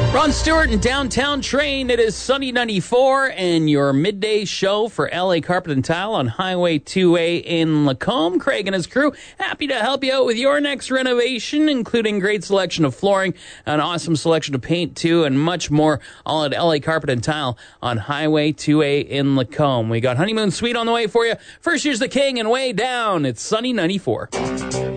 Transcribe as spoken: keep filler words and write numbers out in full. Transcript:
Ron Stewart and Downtown Train. It is Sunny ninety-four and your midday show for L A Carpet and Tile on Highway two A in Lacombe. Craig and his crew happy to help you out with your next renovation, including great selection of flooring, an awesome selection of paint too, and much more, all at L A Carpet and Tile on Highway two A in Lacombe. We got Honeymoon Suite on the way for you. First, here's the King and Way Down. It's Sunny ninety-four.